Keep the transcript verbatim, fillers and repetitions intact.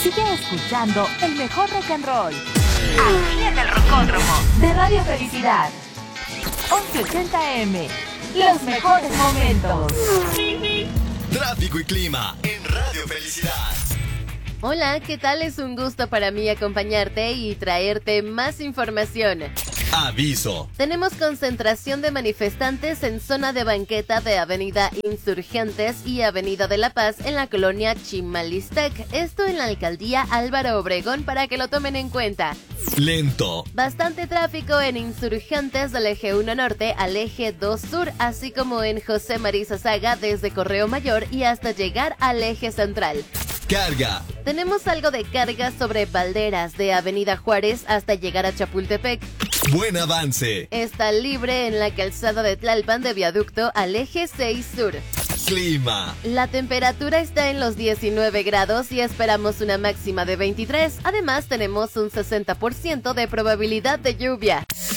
Sigue escuchando el mejor rock and roll. Aquí en el Rocódromo de Radio Felicidad. once ochenta eme. Los mejores momentos. Tráfico y clima en Radio Felicidad. Hola, ¿qué tal? Es un gusto para mí acompañarte y traerte más información. Aviso. Tenemos concentración de manifestantes en zona de banqueta de Avenida Insurgentes y Avenida de la Paz en la colonia Chimalistec. Esto en la alcaldía Álvaro Obregón para que lo tomen en cuenta. Lento. Bastante tráfico en Insurgentes del eje uno norte al eje dos sur, así como en José María Saga desde Correo Mayor y hasta llegar al eje central. Carga. Tenemos algo de carga sobre Valderas de Avenida Juárez hasta llegar a Chapultepec. Buen avance. Está libre en la calzada de Tlalpan de Viaducto al eje seis sur. Clima. La temperatura está en los diecinueve grados y esperamos una máxima de veintitrés. Además, tenemos un sesenta por ciento de probabilidad de lluvia.